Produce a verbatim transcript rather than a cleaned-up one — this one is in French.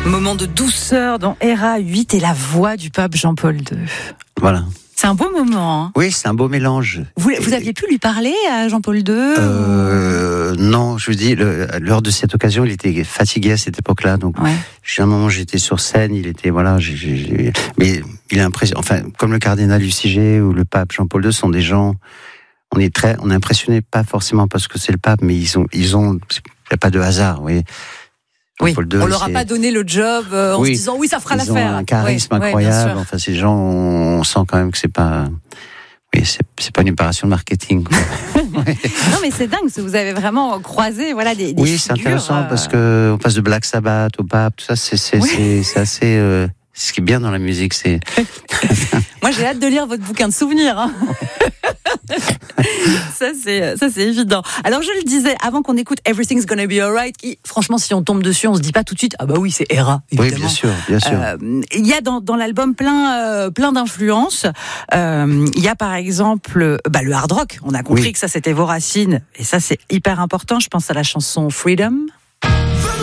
Moment de douceur dans R A huit et la voix du pape Jean-Paul deux. Voilà. C'est un beau moment. Hein. Oui, c'est un beau mélange. Vous, vous aviez pu lui parler à Jean-Paul deux euh, ou... Non, je vous dis, le, lors de cette occasion, il était fatigué à cette époque-là. Donc, ouais. j'ai un moment, j'étais sur scène, il était, voilà, j'ai, j'ai, mais il est impressionnant. Enfin, comme le cardinal Luciger ou le pape Jean-Paul deux sont des gens, on est très, on est impressionné, pas forcément parce que c'est le pape, mais ils ont, ils ont, il n'y a pas de hasard, vous voyez. Oui, deux, on leur a c'est... pas donné le job euh, en oui. se disant oui, ça fera ils l'affaire. Ils ont un charisme oui, incroyable. Oui, enfin, ces gens, on sent quand même que c'est pas, oui, c'est, c'est pas une opération de marketing. Quoi. Non, mais c'est dingue, vous avez vraiment croisé, voilà, des, des oui, figures, c'est intéressant euh... parce que on passe de Black Sabbath au pape, tout ça, c'est, c'est, oui. c'est, c'est assez. Euh, ce qui est bien dans la musique, c'est. Moi, j'ai hâte de lire votre bouquin de souvenirs. Hein. ça, c'est, ça, c'est évident. Alors, je le disais, avant qu'on écoute Everything's Gonna Be Alright, qui, franchement, si on tombe dessus, on se dit pas tout de suite, ah bah oui, c'est R A, évidemment. Oui, bien sûr, bien sûr. Il euh, y a dans, dans l'album plein, euh, plein d'influences. Il euh, y a, par exemple, bah, le hard rock. On a compris oui. que ça, c'était vos racines. Et ça, c'est hyper important. Je pense à la chanson Freedom.